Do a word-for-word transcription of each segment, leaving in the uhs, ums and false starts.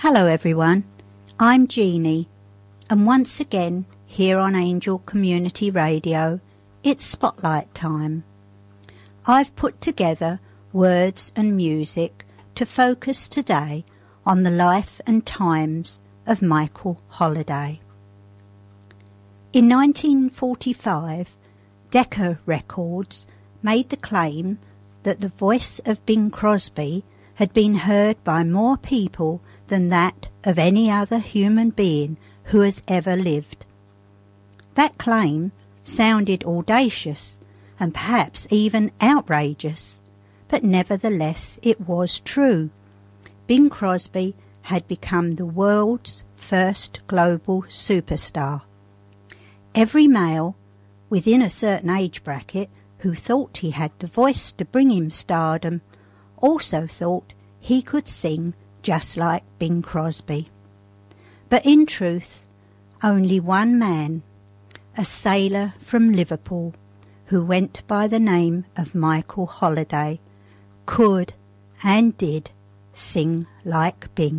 Hello everyone, I'm Jeannie, and once again here on Angel Community Radio, it's Spotlight time. I've put together words and music to focus today on the life and times of Michael Holliday. In nineteen forty-five, Decca Records made the claim that the voice of Bing Crosby had been heard by more people than that of any other human being who has ever lived. That claim sounded audacious and perhaps even outrageous, but nevertheless it was true. Bing Crosby had become the world's first global superstar. Every male within a certain age bracket who thought he had the voice to bring him stardom also thought he could sing just like Bing Crosby. But in truth, only one man, a sailor from Liverpool, who went by the name of Michael Holliday, could and did sing like Bing.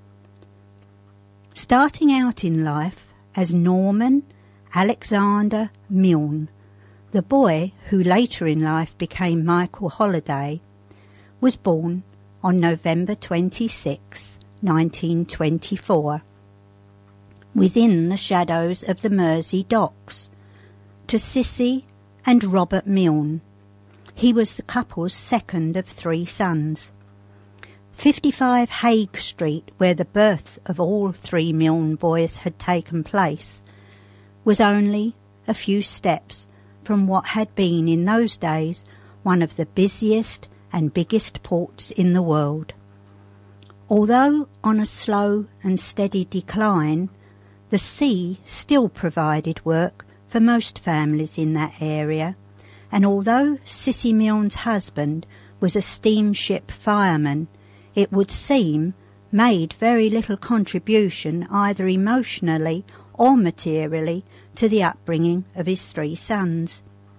Starting out in life as Norman Alexander Milne, the boy who later in life became Michael Holliday, was born on November twenty-sixth, nineteen twenty-four, within the shadows of the Mersey docks, to Cissy and Robert Milne. He was the couple's second of three sons. fifty-five Hague Street, where the birth of all three Milne boys had taken place, was only a few steps from what had been in those days one of the busiest and biggest ports in the world. Although on a slow and steady decline, the sea still provided work for most families in that area, and although Cissy Milne's husband was a steamship fireman, it would seem made very little contribution either emotionally or materially to the upbringing of his three sons.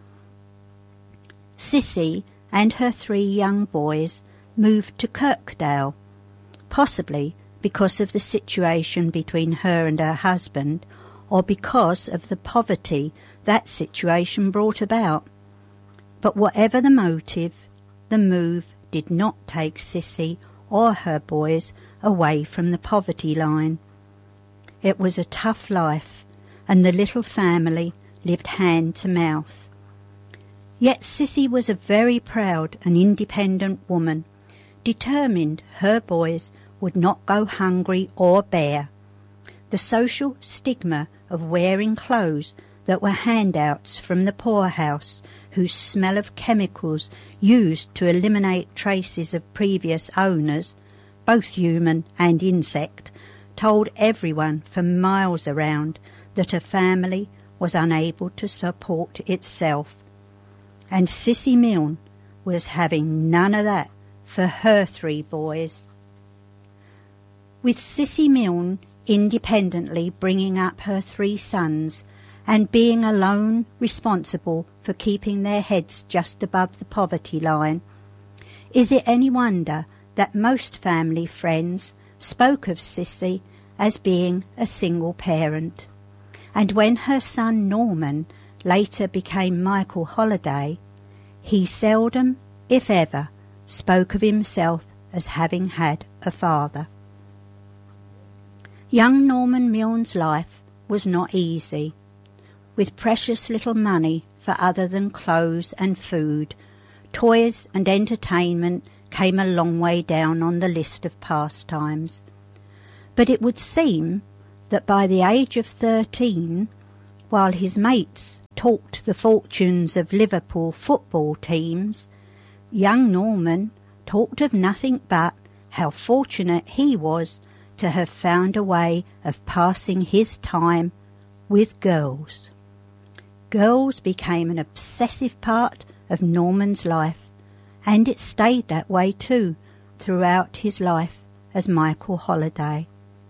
Cissy and her three young boys moved to Kirkdale, possibly because of the situation between her and her husband, or because of the poverty that situation brought about. But whatever the motive, the move did not take Cissy or her boys away from the poverty line. It was a tough life, and the little family lived hand to mouth. Yet Cissy was a very proud and independent woman, determined her boys would not go hungry or bare. The social stigma of wearing clothes that were handouts from the poorhouse, whose smell of chemicals used to eliminate traces of previous owners, both human and insect, told everyone for miles around that a family was unable to support itself. And Cissy Milne was having none of that for her three boys. With Cissy Milne independently bringing up her three sons and being alone responsible for keeping their heads just above the poverty line, is it any wonder that most family friends spoke of Cissy as being a single parent? And when her son Norman later became Michael Holliday, he seldom, if ever, spoke of himself as having had a father. Young Norman Milne's life was not easy. With precious little money for other than clothes and food, toys and entertainment came a long way down on the list of pastimes. But it would seem that by the age of thirteen, while his mates talked the fortunes of Liverpool football teams, young Norman talked of nothing but how fortunate he was to have found a way of passing his time with girls. Girls became an obsessive part of Norman's life, and it stayed that way too throughout his life as Michael Holliday.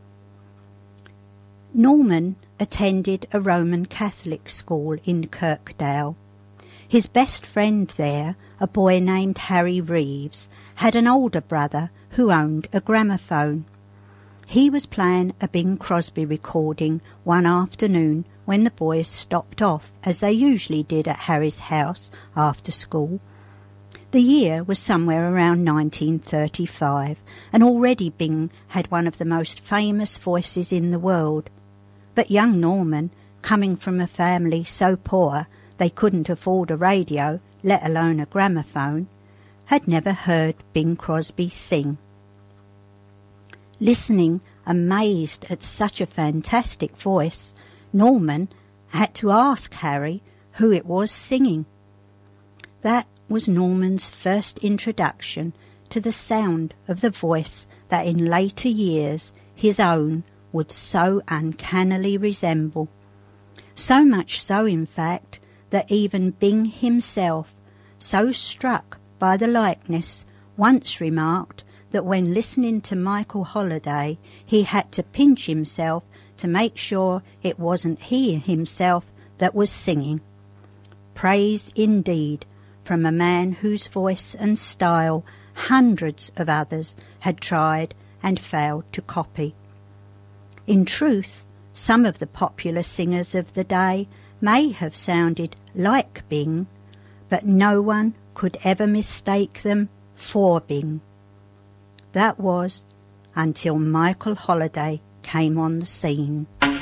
Norman attended a Roman Catholic school in Kirkdale. His best friend there, a boy named Harry Reeves, had an older brother who owned a gramophone. He was playing a Bing Crosby recording one afternoon when the boys stopped off, as they usually did at Harry's house after school. The year was somewhere around nineteen thirty-five, and already Bing had one of the most famous voices in the world. But young Norman, coming from a family so poor they couldn't afford a radio, let alone a gramophone, had never heard Bing Crosby sing. Listening, amazed at such a fantastic voice, Norman had to ask Harry who it was singing. That was Norman's first introduction to the sound of the voice that in later years his own would so uncannily resemble. So much so, in fact, that even Bing himself, so struck by the likeness, once remarked that when listening to Michael Holiday he had to pinch himself to make sure it wasn't he himself that was singing. Praise indeed from a man whose voice and style hundreds of others had tried and failed to copy. In truth, some of the popular singers of the day may have sounded like Bing, but no one could ever mistake them for Bing. That was until Michael Holiday came on the scene.